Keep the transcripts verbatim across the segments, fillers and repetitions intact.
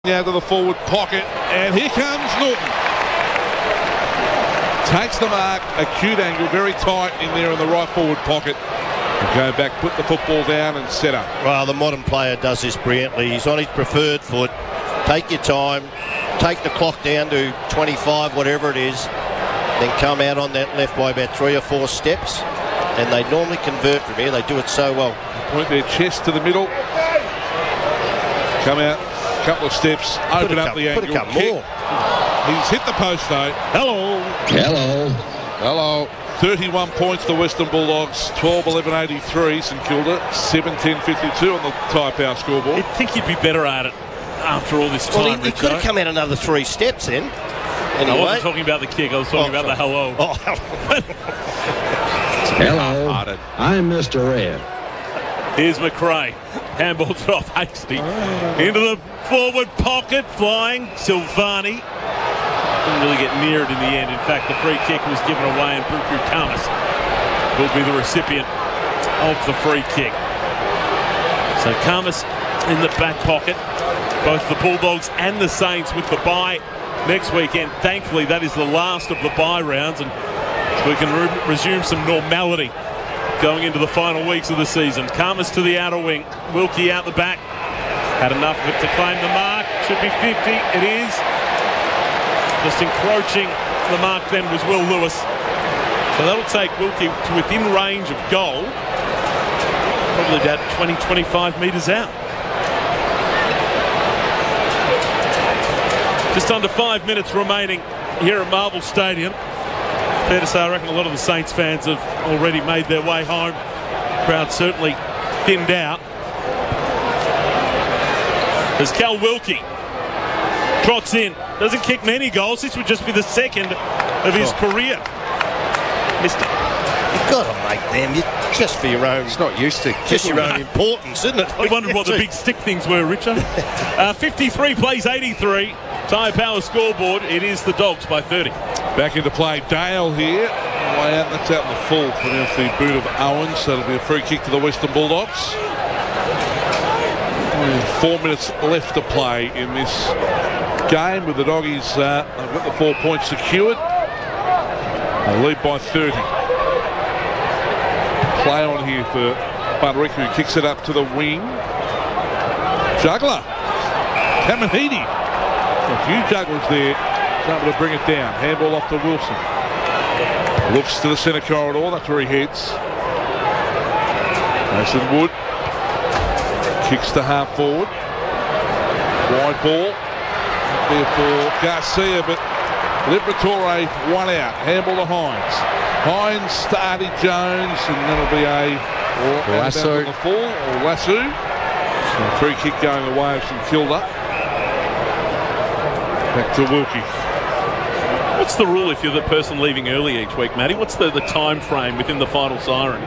Now to the forward pocket, and here comes Norton. Takes the mark, acute angle, very tight in there in the right forward pocket. And go back, put the football down and set up. Well, the modern player does this brilliantly. He's on his preferred foot. Take your time, take the clock down to twenty-five, whatever it is, then come out on that left by about three or four steps, and they normally convert from here. They do it so well. Point their chest to the middle. Come out. Couple of steps, open up the angle, kick. He's hit the post though. Hello. Hello. Hello. thirty-one points to Western Bulldogs, twelve eleven eighty-three, St Kilda, seven ten fifty-two on the Tyre Power scoreboard. You'd think he'd be better at it after all this time, Well, he, he could have come out another three steps then. Anyway. I wasn't talking about the kick, I was talking oh, about sorry. the hello. Oh. Hello. I'm Mister Red. Here's McRae. Handball's off Hasty. Into the forward pocket, flying. Silvani. Didn't really get near it in the end. In fact, the free kick was given away, and Buku Khamis will be the recipient of the free kick. So Khamis in the back pocket. Both the Bulldogs and the Saints with the bye next weekend. Thankfully, that is the last of the bye rounds, and we can re- resume some normality going into the final weeks of the season. Khamis to the outer wing. Wilkie out the back. Had enough of it to claim the mark. Should be fifty. It is. Just encroaching the mark then was Will Lewis. So that'll take Wilkie to within range of goal. Probably about twenty, twenty-five metres out. Just under five minutes remaining here at Marvel Stadium. Fair to say, I reckon a lot of the Saints fans have already made their way home. Crowd certainly thinned out. As Cal Wilkie trots in, doesn't kick many goals. This would just be the second of his oh. career. Mister You've got to make them you, just for your own. It's not used to. Just your own importance, isn't it? I wondered what the big stick things were, Richard. uh, fifty-three plays eighty-three. Tyre Power scoreboard. It is the Dogs by thirty. Back into play, Dale here. Way out, that's out in the full. Pronounced the boot of Owens, so it'll be a free kick to the Western Bulldogs. Four minutes left to play in this game with the Doggies. Uh, they've got the four points secured. They lead by thirty. Play on here for Budrick, who kicks it up to the wing. Juggler. Tamanidi. A few jugglers there. Able to bring it down. Handball off to Wilson. Looks to the centre corridor. That's where he heads. Mason Wood kicks to half forward. Wide ball. There for Garcia, but Liberatore one out. Handball to Hines. Hines to Artie Jones, and that'll be a Lasso on the fall or Lasso. So free kick going the way of St Kilda. Back to Wilkie. What's the rule if you're the person leaving early each week, Matty? What's the, the time frame within the final siren?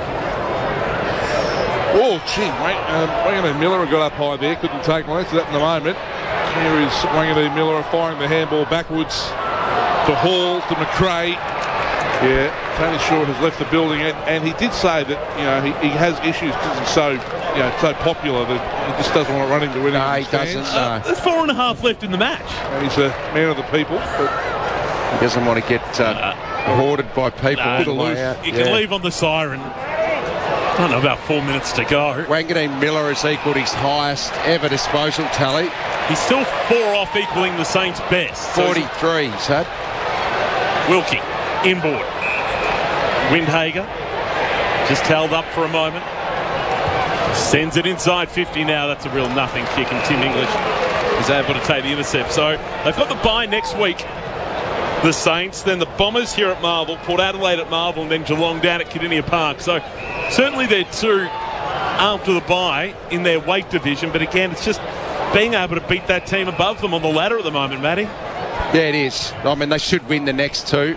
Oh, gee, mate. Um, Wanganeen Miller got up high there. Couldn't take most of that in the moment. Here is Wanganeen Miller firing the handball backwards to Hall, to McRae. Yeah, Tony Short has left the building, and, and he did say that, you know, he, he has issues because he's so, you know, so popular that he just doesn't want to run into winning. No, he doesn't. Uh, No. there's four and a half left in the match. He's a man of the people, but He doesn't want to get uh, uh, hoarded by people. Nah, all the way out. You Yeah. can leave on the siren. I don't know, about four minutes to go. Wanganeen Miller has equalled his highest ever disposal tally. He's still four off, equaling the Saints' best. forty-three, he's had. Wilkie, inboard. Windhager, just held up for a moment. Sends it inside fifty now. That's a real nothing kick, and Tim English is able to take the intercept. So they've got the bye next week, the Saints, then the Bombers here at Marvel, Port Adelaide at Marvel, and then Geelong down at Kardinia Park. So certainly they're two after the bye in their weight division, but again, it's just being able to beat that team above them on the ladder at the moment, Matty. Yeah, it is. I mean, they should win the next two.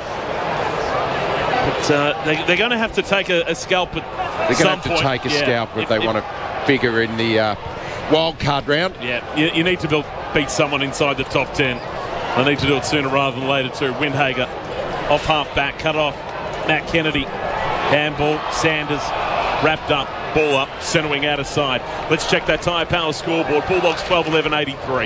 But uh, they, they're going to have to take a, a scalp at They're some going to have to point. take a Yeah. scalp if, If- they if- want to figure in the uh, wild card round. Yeah, you, you need to build, beat someone inside the top ten. They need to do it sooner rather than later too. Windhager off half back, cut off Matt Kennedy. Handball, Sanders wrapped up Ball up, centre wing out of side. Let's check that Tyre Power scoreboard. Bulldogs twelve eleven eighty-three.